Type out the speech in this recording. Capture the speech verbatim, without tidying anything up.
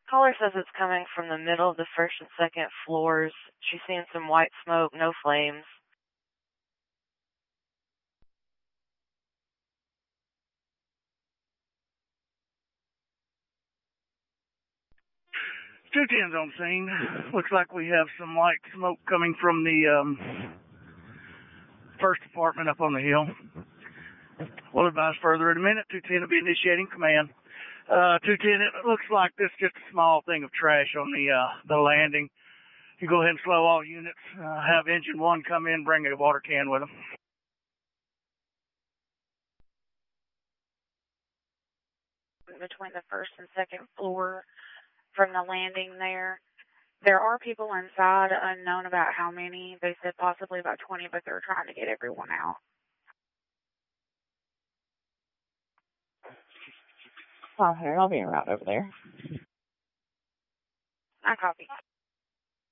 Caller says it's coming from the middle of the first and second floors. She's seeing some white smoke, no flames. two ten's on scene. Looks like we have some light smoke coming from the um, first apartment up on the hill. We'll advise further in a minute. two ten will be initiating command. Uh, two ten, it looks like this is just a small thing of trash on the uh, the landing. You go ahead and slow all units. Uh, have engine one come in, bring a water can with them. Between the first and second floor from the landing there. There are people inside, unknown about how many. They said possibly about twenty, but they're trying to get everyone out. Oh, here, I'll be around over there. I copy.